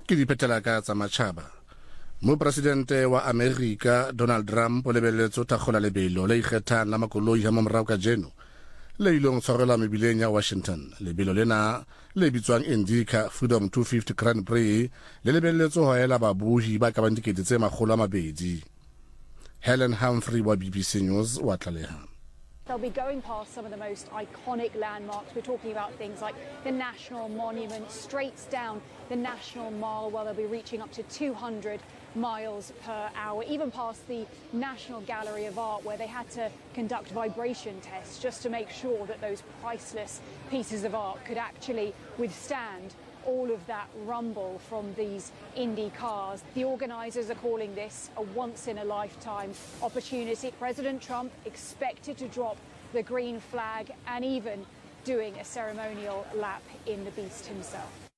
ke diphetela ka tsa matšhaba. Mopresidente wa America Donald Trump o lebeletse go thakgola lebelo le ikgethang la makoloi ha morago ka jeno le ilong tshwarela mebileng ya Washington. Lebelo lena le bitswang Indica Freedom 250 Grand Prix le lebeletse ho ela babuhi ba ka bang dikete tse 200. Helen Humphrey wa BBC News wa tlaleha. They'll be going past some of the most iconic landmarks. We're talking about things like the National Monument, straight down the National Mall, where they'll be reaching up to 200 miles per hour, even past the National Gallery of Art, where they had to conduct vibration tests just to make sure that those priceless pieces of art could actually withstand all of that rumble from these Indy cars. The organisers are calling this a once-in-a-lifetime opportunity. President Trump expected to drop the green flag and even doing a ceremonial lap in the beast himself.